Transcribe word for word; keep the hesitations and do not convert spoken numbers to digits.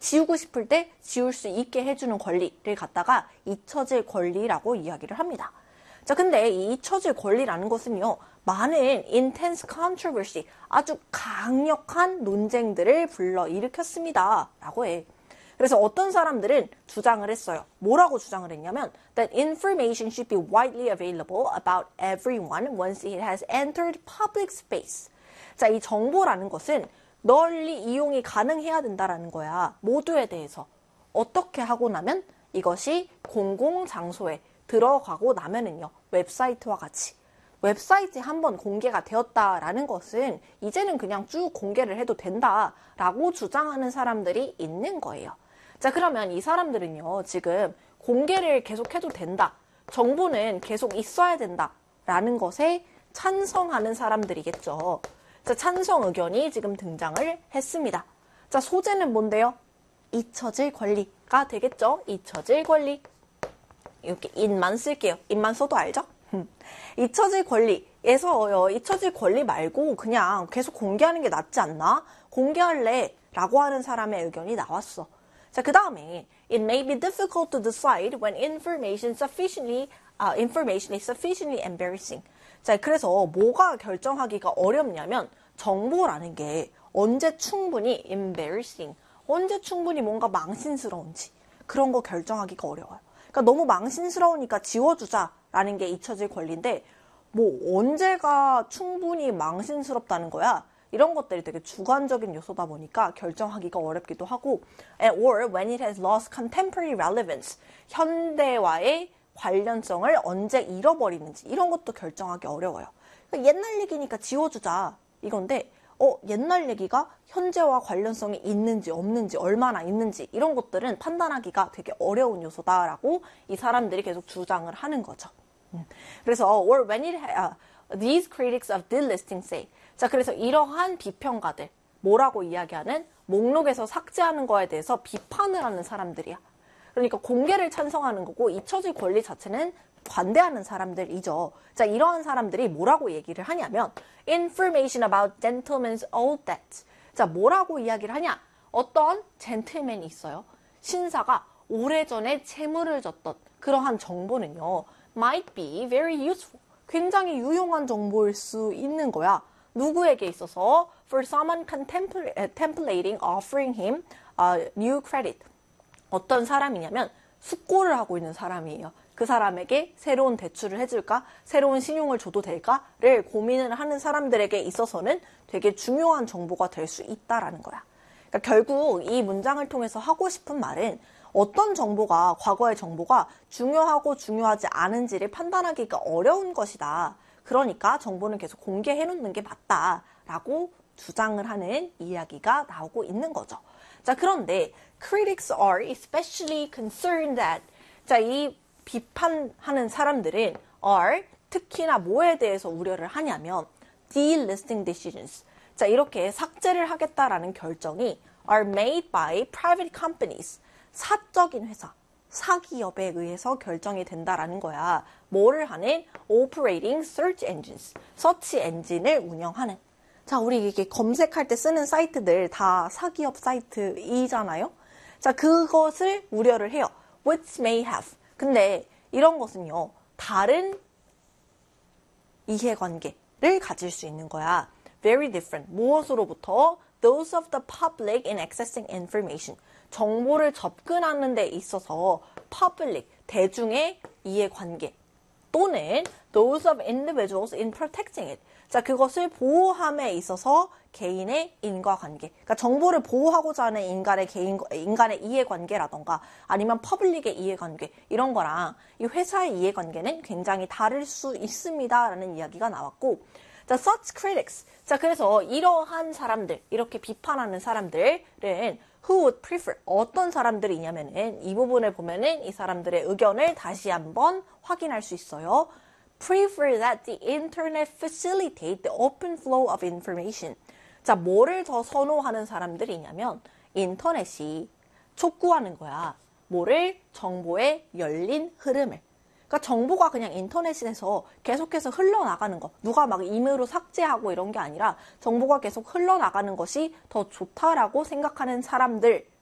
지우고 싶을 때 지울 수 있게 해주는 권리를 갖다가 잊혀질 권리라고 이야기를 합니다. 자, 근데 이 잊혀질 권리라는 것은요, 많은 intense controversy, 아주 강력한 논쟁들을 불러일으켰습니다. 라고 해. 그래서 어떤 사람들은 주장을 했어요. 뭐라고 주장을 했냐면 that information should be widely available about everyone once it has entered public space. 자, 이 정보라는 것은 널리 이용이 가능해야 된다라는 거야. 모두에 대해서. 어떻게 하고 나면 이것이 공공장소에 들어가고 나면은요. 웹사이트와 같이. 웹사이트에 한번 공개가 되었다라는 것은 이제는 그냥 쭉 공개를 해도 된다라고 주장하는 사람들이 있는 거예요. 자, 그러면 이 사람들은요, 지금 공개를 계속해도 된다. 정보는 계속 있어야 된다라는 것에 찬성하는 사람들이겠죠. 자, 찬성 의견이 지금 등장을 했습니다. 자, 소재는 뭔데요? 잊혀질 권리가 되겠죠? 잊혀질 권리. 이렇게 인만 쓸게요. 인만 써도 알죠? 잊혀질 권리에서 잊혀질 권리 말고 그냥 계속 공개하는 게 낫지 않나? 공개할래 라고 하는 사람의 의견이 나왔어. 자, 그 다음에 it may be difficult to decide when information sufficiently uh, information is sufficiently embarrassing. 자, 그래서 뭐가 결정하기가 어렵냐면 정보라는 게 언제 충분히 embarrassing, 언제 충분히 뭔가 망신스러운지 그런 거 결정하기가 어려워요. 그러니까 너무 망신스러우니까 지워주자라는 게 잊혀질 권리인데 뭐 언제가 충분히 망신스럽다는 거야. 이런 것들이 되게 주관적인 요소다 보니까 결정하기가 어렵기도 하고 or when it has lost contemporary relevance, 현대와의 관련성을 언제 잃어버리는지 이런 것도 결정하기 어려워요. 그러니까 옛날 얘기니까 지워주자 이건데 어, 옛날 얘기가 현재와 관련성이 있는지 없는지 얼마나 있는지 이런 것들은 판단하기가 되게 어려운 요소다라고 이 사람들이 계속 주장을 하는 거죠. 음. 그래서 or when it uh, these critics of delisting say, 자, 그래서 이러한 비평가들 뭐라고 이야기하는 목록에서 삭제하는 거에 대해서 비판을 하는 사람들이야. 그러니까 공개를 찬성하는 거고 잊혀질 권리 자체는 관대하는 사람들이죠. 자, 이러한 사람들이 뭐라고 얘기를 하냐면 information about gentlemen's old debts. 자, 뭐라고 이야기를 하냐? 어떤 젠틀맨이 있어요. 신사가 오래전에 채무를 졌던 그러한 정보는요. might be very useful. 굉장히 유용한 정보일 수 있는 거야. 누구에게 있어서 for someone contemplating offering him uh, new credit. 어떤 사람이냐면 숙고를 하고 있는 사람이에요. 그 사람에게 새로운 대출을 해줄까? 새로운 신용을 줘도 될까?를 고민을 하는 사람들에게 있어서는 되게 중요한 정보가 될 수 있다라는 거야. 그러니까 결국 이 문장을 통해서 하고 싶은 말은 어떤 정보가, 과거의 정보가 중요하고 중요하지 않은지를 판단하기가 어려운 것이다. 그러니까 정보는 계속 공개해놓는 게 맞다라고 주장을 하는 이야기가 나오고 있는 거죠. 자, 그런데 critics are especially concerned that, 자, 이 비판하는 사람들은 are 특히나 뭐에 대해서 우려를 하냐면 delisting decisions. 자, 이렇게 삭제를 하겠다라는 결정이 are made by private companies. 사적인 회사, 사기업에 의해서 결정이 된다라는 거야. 뭐를 하는? operating search engines. 서치 엔진을 운영하는. 자, 우리 이게 검색할 때 쓰는 사이트들 다 사기업 사이트이잖아요. 자, 그것을 우려를 해요. which may have. 근데 이런 것은요, 다른 이해관계를 가질 수 있는 거야. very different. 무엇으로부터? those of the public in accessing information. 정보를 접근하는 데 있어서 public, 대중의 이해관계 또는 those of individuals in protecting it. 자, 그것을 보호함에 있어서 개인의 인과관계. 그러니까 정보를 보호하고자 하는 인간의 개인, 인간의 이해관계라던가 아니면 퍼블릭의 이해관계 이런 거랑 이 회사의 이해관계는 굉장히 다를 수 있습니다라는 이야기가 나왔고, 자, such critics. 자, 그래서 이러한 사람들, 이렇게 비판하는 사람들은 who would prefer. 어떤 사람들이냐면은 이 부분을 보면은 이 사람들의 의견을 다시 한번 확인할 수 있어요. prefer that the internet facilitate the open flow of information. 자, 뭐를 더 선호하는 사람들이냐면 인터넷이 촉구하는 거야. 뭐를? 정보의 열린 흐름을. 그러니까 정보가 그냥 인터넷에서 계속해서 흘러나가는 거. 누가 막 임의로 삭제하고 이런 게 아니라 정보가 계속 흘러나가는 것이 더 좋다라고 생각하는 사람들.